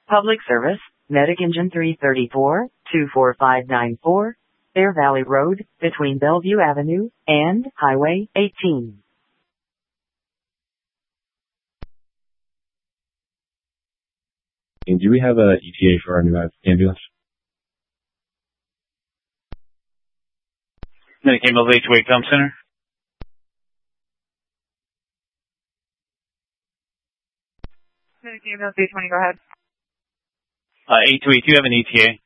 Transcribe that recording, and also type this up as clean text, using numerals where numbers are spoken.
Public Service, Medic Engine 334, 24594, Bear Valley Road, between Bellevue Avenue and Highway 18. And do we have a ETA for our new ambulance? Medic ambulance 828 Comm Center. Medic ambulance 820, go ahead. 828, do you have an ETA?